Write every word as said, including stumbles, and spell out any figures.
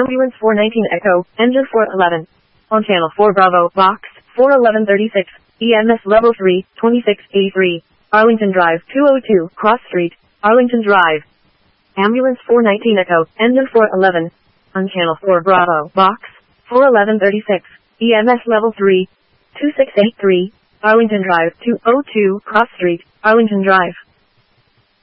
Ambulance four nineteen Echo, engine four eleven. On channel four Bravo, box four eleven thirty-six, E M S level three, twenty-six eighty-three, Arlington Drive two oh two, Cross Street, Arlington Drive. Ambulance four nineteen Echo, engine four eleven. On channel four Bravo, box four eleven thirty-six, E M S level three, twenty-six eighty-three, Arlington Drive two oh two, Cross Street, Arlington Drive.